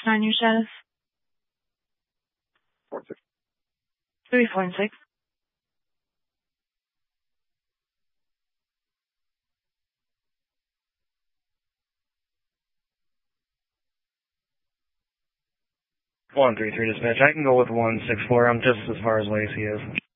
6-9, your status? 4-6. 3-4-6. One 3-3 dispatch. I can go with 1-6-4. I'm just as far as Lacey is.